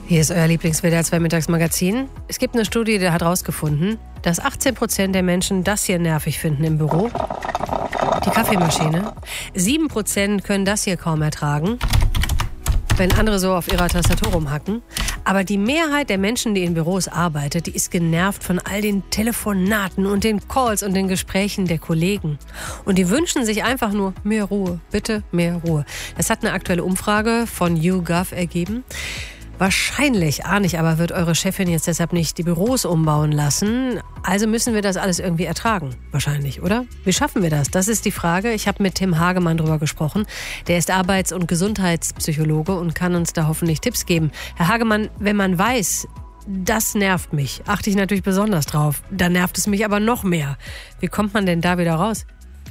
Hier ist euer Lieblings-WDR 2 Mittagsmagazin. Es gibt eine Studie, die hat herausgefunden, dass 18% der Menschen das hier nervig finden im Büro. Die Kaffeemaschine. 7% können das hier kaum ertragen, wenn andere so auf ihrer Tastatur rumhacken. Aber die Mehrheit der Menschen, die in Büros arbeitet, die ist genervt von all den Telefonaten und den Calls und den Gesprächen der Kollegen. Und die wünschen sich einfach nur mehr Ruhe. Bitte mehr Ruhe. Das hat eine aktuelle Umfrage von YouGov ergeben. Wahrscheinlich, ahne ich aber, wird eure Chefin jetzt deshalb nicht die Büros umbauen lassen. Also müssen wir das alles irgendwie ertragen. Wahrscheinlich, oder? Wie schaffen wir das? Das ist die Frage. Ich habe mit Tim Hagemann drüber gesprochen. Der ist Arbeits- und Gesundheitspsychologe und kann uns da hoffentlich Tipps geben. Herr Hagemann, wenn man weiß, das nervt mich, achte ich natürlich besonders drauf. Dann nervt es mich aber noch mehr. Wie kommt man denn da wieder raus?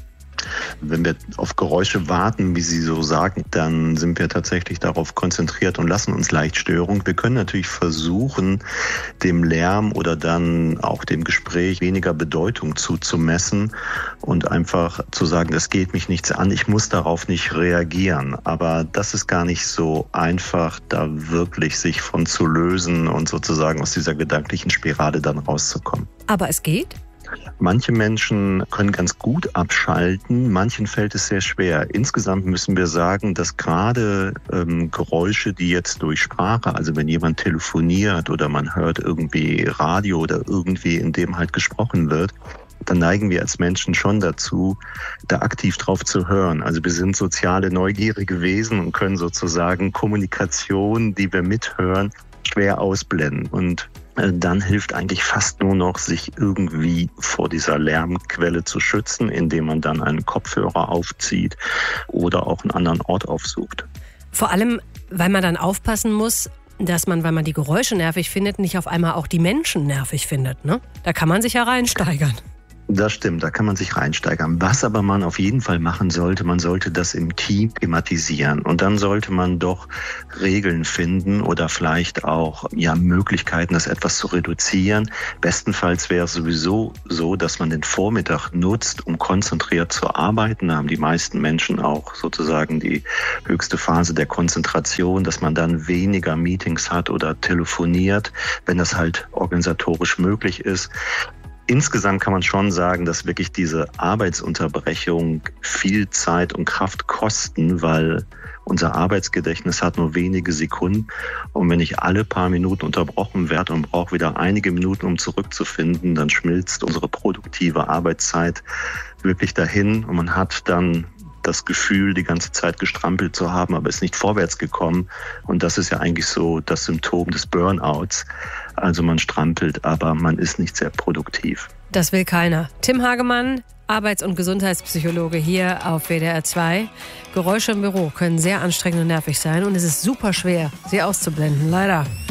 Wenn wir auf Geräusche warten, wie Sie so sagen, dann sind wir tatsächlich darauf konzentriert und lassen uns leicht stören. Wir können natürlich versuchen, dem Lärm oder dann auch dem Gespräch weniger Bedeutung zuzumessen und einfach zu sagen, das geht mich nichts an, ich muss darauf nicht reagieren. Aber das ist gar nicht so einfach, da wirklich sich von zu lösen und sozusagen aus dieser gedanklichen Spirale dann rauszukommen. Aber es geht? Manche Menschen können ganz gut abschalten, manchen fällt es sehr schwer. Insgesamt müssen wir sagen, dass gerade Geräusche, die jetzt durch Sprache, also wenn jemand telefoniert oder man hört irgendwie Radio oder irgendwie, in dem halt gesprochen wird, dann neigen wir als Menschen schon dazu, da aktiv drauf zu hören. Also wir sind soziale, neugierige Wesen und können sozusagen Kommunikation, die wir mithören, schwer ausblenden. Und dann hilft eigentlich fast nur noch, sich irgendwie vor dieser Lärmquelle zu schützen, indem man dann einen Kopfhörer aufzieht oder auch einen anderen Ort aufsucht. Vor allem, weil man dann aufpassen muss, dass man, weil man die Geräusche nervig findet, nicht auf einmal auch die Menschen nervig findet, ne? Da kann man sich ja reinsteigern. Das stimmt, da kann man sich reinsteigern. Was aber man auf jeden Fall machen sollte, man sollte das im Team thematisieren. Und dann sollte man doch Regeln finden oder vielleicht auch Möglichkeiten, das etwas zu reduzieren. Bestenfalls wäre es sowieso so, dass man den Vormittag nutzt, um konzentriert zu arbeiten. Da haben die meisten Menschen auch sozusagen die höchste Phase der Konzentration, dass man dann weniger Meetings hat oder telefoniert, wenn das halt organisatorisch möglich ist. Insgesamt kann man schon sagen, dass wirklich diese Arbeitsunterbrechung viel Zeit und Kraft kosten, weil unser Arbeitsgedächtnis hat nur wenige Sekunden. Und wenn ich alle paar Minuten unterbrochen werde und brauche wieder einige Minuten, um zurückzufinden, dann schmilzt unsere produktive Arbeitszeit wirklich dahin und man hat dann das Gefühl, die ganze Zeit gestrampelt zu haben, aber ist nicht vorwärts gekommen. Und das ist ja eigentlich so das Symptom des Burnouts. Also man strampelt, aber man ist nicht sehr produktiv. Das will keiner. Tim Hagemann, Arbeits- und Gesundheitspsychologe hier auf WDR 2. Geräusche im Büro können sehr anstrengend und nervig sein und es ist super schwer, sie auszublenden, leider.